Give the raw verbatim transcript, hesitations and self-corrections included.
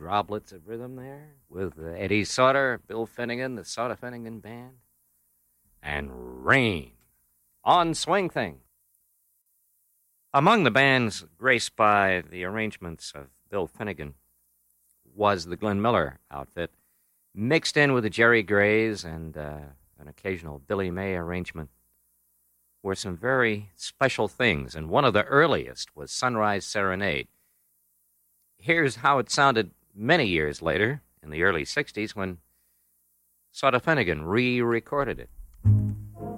droplets of rhythm there with uh, Eddie Sauter, Bill Finnegan, the Sauter Finnegan Band, and Rain on Swing Thing. Among the bands graced by the arrangements of Bill Finnegan was the Glenn Miller outfit, mixed in with the Jerry Grays and uh, an occasional Billy May arrangement, were some very special things, and one of the earliest was Sunrise Serenade. Here's how it sounded many years later, in the early sixties, when Sauter Finnegan re-recorded it.